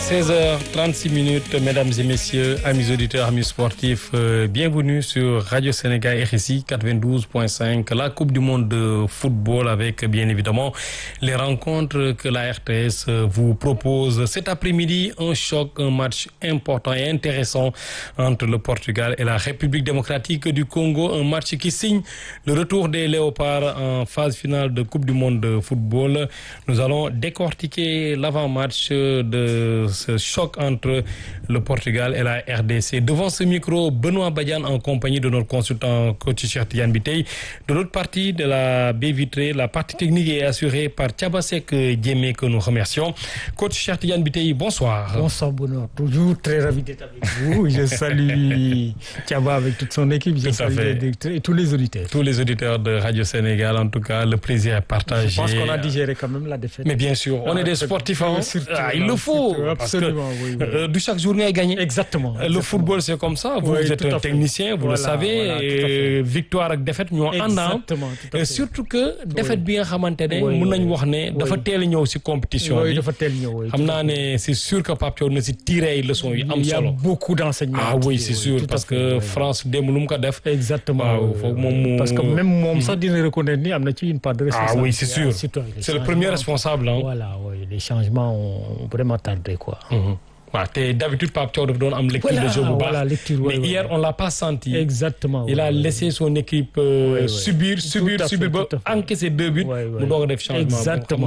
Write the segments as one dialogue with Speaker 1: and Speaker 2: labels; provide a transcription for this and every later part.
Speaker 1: 16h36, mesdames et messieurs, amis auditeurs, amis sportifs, bienvenue sur Radio Sénégal RSI 92.5, la Coupe du Monde de football avec bien évidemment les rencontres que la RTS vous propose cet après-midi, un choc, un match important et intéressant entre le Portugal et la République démocratique du Congo, un match qui signe le retour des Léopards en phase finale de Coupe du Monde de football. Nous allons décortiquer l'avant-match de ce choc entre le Portugal et la RDC. Devant ce micro, Benoît Badiane en compagnie de notre consultant coach Cheikh Tidiane Bitèye. De l'autre partie de la baie vitrée, la partie technique est assurée par Thiabasek Diémé que nous remercions. Coach Cheikh Tidiane Bitèye, bonsoir.
Speaker 2: Bonsoir Benoît, toujours très ravi d'être avec vous. Je salue Thiaba avec toute son équipe, je salue les directeurs et tous les auditeurs.
Speaker 1: Tous les auditeurs de Radio Sénégal, en tout cas, le plaisir est partagé.
Speaker 2: Je pense qu'on a digéré quand même la défaite.
Speaker 1: Mais bien sûr, on est des sportifs, hein. Il le faut.
Speaker 2: Absolument, oui.
Speaker 1: Du chaque journée à gagner.
Speaker 2: Exactement.
Speaker 1: Le football, c'est comme ça. Vous êtes un technicien, vous le savez. Victoire ak défaite ñoo ànd. Et surtout que défaite bi nga xamante ne mën nañ wax ne dafa teel a ñëw si compétition bi.
Speaker 2: dafa teel ñëw.
Speaker 1: xam naa ne c'est sûr que Pape Thiaw na si tiré ay leçons yu am solo.
Speaker 2: Il y a beaucoup d'enseignements.
Speaker 1: Ah oui, c'est sûr parce que France démb lu mu ko def.
Speaker 2: Exactement.
Speaker 1: waaw foog moom
Speaker 2: parce que même moom sax dina reconnaître ni am na ci une part de responsabilité.
Speaker 1: Ah oui, c'est sûr. C'est le premier responsable.
Speaker 2: Voilà, oui, les changements ont vraiment tardé quoi.
Speaker 1: Ouais, d'habitude, Pape Thiaw doit donner une lecture de jeu. Mais hier, on ne l'a pas senti.
Speaker 2: Exactement.
Speaker 1: Il a laissé son équipe subir, encaisser 2 buts. Mu doog a def changement.
Speaker 2: Exactement.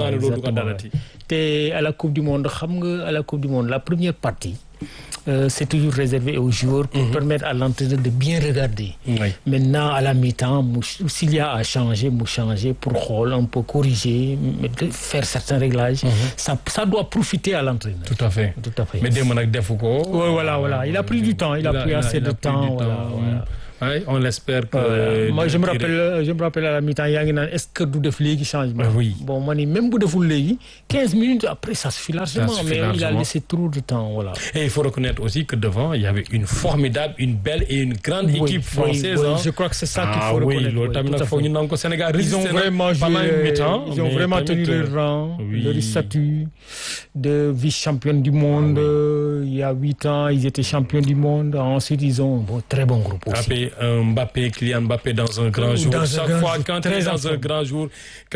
Speaker 2: Et à la Coupe du Monde, la première partie, c'est toujours réservé aux joueurs pour permettre à l'entraîneur de bien regarder. Maintenant, à la mi-temps, s'il y a à changer, pour un peu corriger, faire certains réglages, ça doit profiter à l'entraîneur.
Speaker 1: Tout à fait. Mais Demonak Defouko.
Speaker 2: Voilà. Il a pris du temps, il a pris assez de temps.
Speaker 1: Ouais, on l'espère que.
Speaker 2: Moi, je me rappelle à la mi-temps, est-ce que du def légui changement?
Speaker 1: Oui.
Speaker 2: Bon, même si deful légui, 15 minutes après, ça suffit largement, mais il a laissé trop de temps, voilà.
Speaker 1: Et il faut reconnaître aussi que devant, il y avait une formidable, une belle et une grande équipe française.
Speaker 2: Oui, je crois que c'est ça qu'il faut reconnaître.
Speaker 1: Sénégal,
Speaker 2: ils ont vraiment joué, ils ont vraiment tenu leur rang, leur statut de vice-championne du monde. Il y a 8 ans, ils étaient champions du monde. Ensuite, ils ont un très bon groupe aussi.
Speaker 1: Kylian Mbappé dans un grand jour. Chaque fois, quand il est dans un grand jour,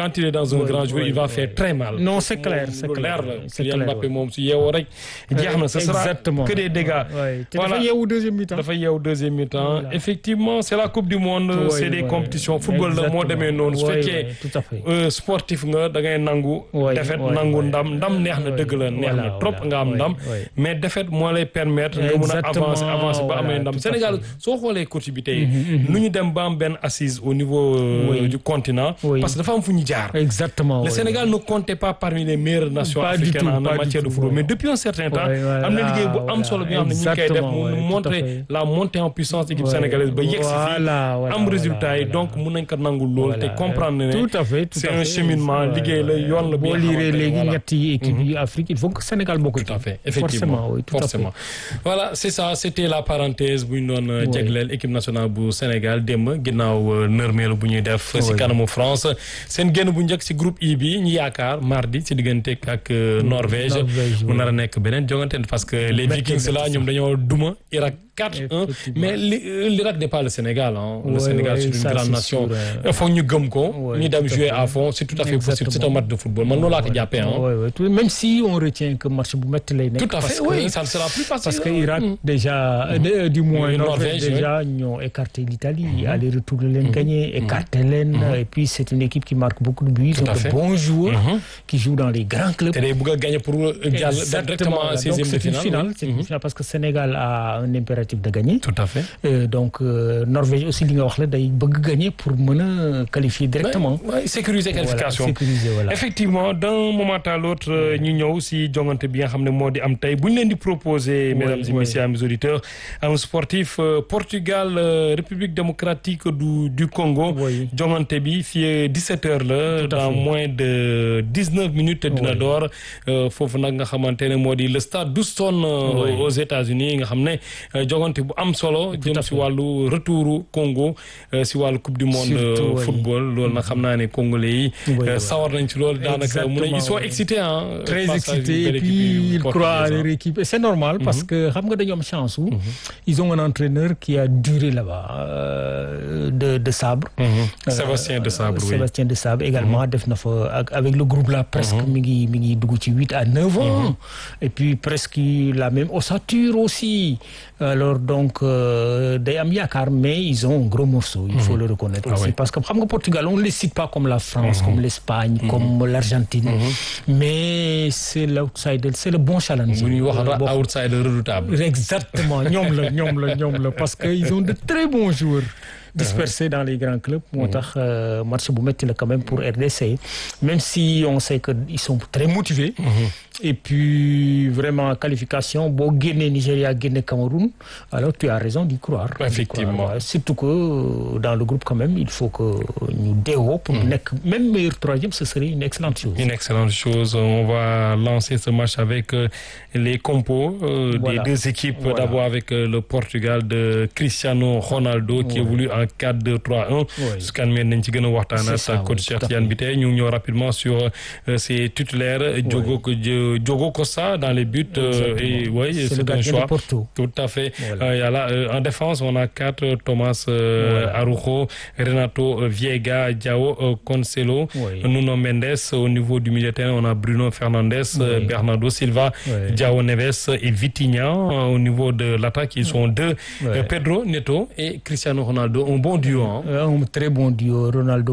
Speaker 1: il va faire très mal.
Speaker 2: Non, c'est clair.
Speaker 1: Kylian Mbappé, ce sera que des dégâts.
Speaker 2: Voilà. Il y a au deuxième mi-temps.
Speaker 1: Effectivement, c'est la Coupe du Monde, c'est des compétitions. Football, le mot de mes noms. Sportif, nangu ndam neex na dëgg la neex na trop nga am ndam mais défaite moo lay permettre nga mën a avancer ba amee ndam Sénégal soo xoolee coach bi tey nu ñu dem ba am benn assise au niveau du continent parce que dafa am fu ñu jaar.
Speaker 2: Exactement.
Speaker 1: Le Sénégal ne comptait pas parmi les meilleures nations africaines en matière de football mais depuis un certain temps am na liggéey bu am solo bi nga xam ne ñu ngi koy def mu montrer la montée en puissance équipe sénégalaise ba yegg si fii am résultat yi donc mun nañ ko nangul loolu te comprendre ne c'est un cheminement liggéey la yoon la
Speaker 2: boo liiree léegi ñetti équipe yi Afrique il faut que Sénégal bokk.
Speaker 1: Tout à fait, effectivement. Forcément. Voilà, c'est ça, c'était la parenthèse bu ñu doon jagleel équipe nationale bu Sénégal démb ginnaaw nërmeelu bu ñuy def si kanamu France seen génn bu njëkk si groupe I bi ñu yaakaar mardi si diggante ak Norvège mu nar a nekk beneen jongante parce que les Vikings là ñoom dañoo duma Irak 4-1 mais l'Irak n'est pas le Sénégal le Sénégal c'est une grande nation il faut ñu gëm ko ñu dem jouer à fond c'est tout à fait possible c'est un match de football man noonu laa ko jàppee
Speaker 2: même si on retient que match bu métti lay nekk.
Speaker 1: Tout à fait, oui, ça ne sera plus facile.
Speaker 2: Parce que Irak déjà du moins Norvège déjà ñoo écarté l'Italie aller-retour leen gagné écarté leen et puis c'est une équipe qui marque beaucoup de buts, de bons joueurs qui jouent dans les grands clubs.
Speaker 1: te day bëgg a gagner pour jàll directement à 16e de finale.
Speaker 2: C'est une finale parce que Sénégal a un impératif de gagner.
Speaker 1: Tout à fait.
Speaker 2: Donc Norvège aussi li nga wax la day bëgg gagner pour mën a qualifier directement.
Speaker 1: Sécuriser qualification.
Speaker 2: Voilà.
Speaker 1: Effectivement, d'un moment à l'autre ñu ñëw si jongante bi nga xam ne moo di am tey bu ñu leen di proposer mesdames et messieurs amis auditeurs un sportif Portugal République démocratique du Congo.
Speaker 2: Oui.
Speaker 1: Jongante bi fii 17h la. Dans moins de 19 minutes dina door foofu nag nga xamante ne moo di le stade d'Houston aux États-Unis nga xam ne jongante bu am solo. jëm si wàllu retouru Congo si wàllu coupe du monde football loolu nag xam naa ne congolais yi sawar nañ ci loolu daanaka mu ne ils sont excités
Speaker 2: très excités et puis ils croient à leur équipe et c'est normal parce que xam nga dañu am chance où ils ont un entraîneur qui a duré là-bas de Sabre
Speaker 1: Sébastien de Sabre
Speaker 2: Sébastien de Sabre également def na fa avec le groupe là presque mi ngi dugg ci 8 à 9 ans et puis presque la même ossature aussi alors donc day am yaakaar mais ils ont un gros morceau il faut le reconnaître aussi parce que xam nga Portugal on ne les cite pas comme la France comme l'Espagne comme l'Argentine mais c'est l'outsider c'est le bon challenge
Speaker 1: bu ñuy wax outsider redoutable
Speaker 2: exactement ñoom la parce que ils ont de très bons joueurs dispersés dans les grands clubs moo tax match bu métti la quand même pour RDC même si on sait que ils sont très motivés et puis vraiment qualification boo génnee Nigeria génne Cameroun alors tu as raison d'y croire
Speaker 1: effectivement
Speaker 2: surtout que dans le groupe quand même il faut que ñu deewoo pour nekk même meilleur troisième ce serait une excellente chose
Speaker 1: on va lancer ce match avec les compos des deux équipes d'abord avec le Portugal de Cristiano Ronaldo qui évolue en 4-2-3-1 su kan meen nañ ci gën a waxtaan ak coach Cheikh Tidiane bi tey ñu ngi ñëw rapidement sur ses titulaires Diogo Costa dans les buts et c'est un choix tout à fait en défense on a 4 Thomas Araujo Renato Viega João Cancelo Nuno Mendes au niveau du milieu de terrain on a Bruno Fernandes Bernardo Silva João Neves et Vitinha au niveau de l'attaque ils sont 2 Pedro Neto et Cristiano Ronaldo un bon duo
Speaker 2: un très bon duo Ronaldo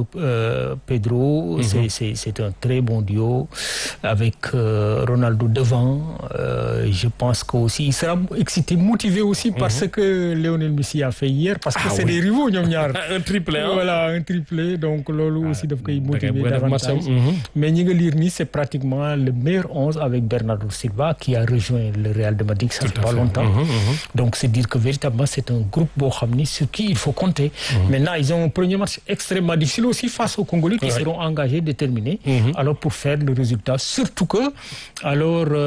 Speaker 2: Pedro c'est un très bon duo avec Ronaldo devant je pense que aussi il sera excité motivé aussi parce que Lionel Messi a fait hier parce que c'est des rivaux ñoom ñaar
Speaker 1: un triplé
Speaker 2: un triplé donc loolu aussi daf koy motiver davantage mais ñi nga lire nii c'est pratiquement le meilleur 11 avec Bernardo Silva qui a rejoint le Real de Madrid ça fait pas longtemps donc c'est dire que véritablement c'est un groupe boo xam ni sur qui il faut compter maintenant ils ont un premier match extrêmement difficile aussi face aux Congolais qui seront engagés déterminés alors pour faire le résultat surtout que alors